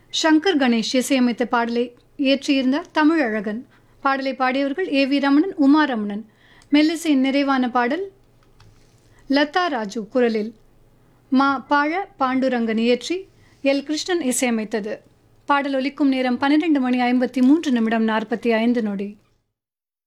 சங்கர் கணேஷ் இசையமைத்த பாடலை இயற்றியிருந்தார் தமிழழகன். பாடலை பாடியவர்கள் ஏ வி ரமணன், உமா ரமணன். மெல்லிசையின் நிறைவான பாடல் லதா ராஜு குரலில் பாழ பாண்டுரங்கன் இயற்றி எல் கிருஷ்ணன் இசையமைத்தது. பாடல் ஒலிக்கும் நேரம் 12 மணி 53 நிமிடம் 45 நொடி.